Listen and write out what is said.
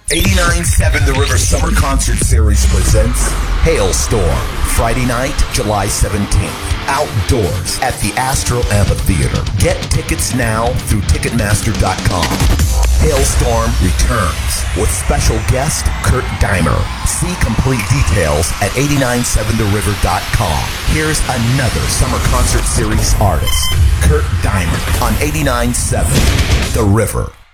89.7 The River Summer Concert Series presents Hailstorm, Friday night, July 17th. Outdoors at the Astro Amphitheater. Get tickets now through Ticketmaster.com. Hailstorm returns with special guest Kurt Deimer. See complete details at 897theriver.com. Here's another Summer Concert Series artist, Kurt Deimer, on 89.7 The River.